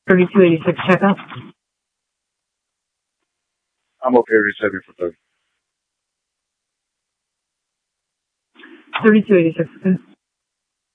3286 checkout. I'm okay resetting for 30. 3286, okay.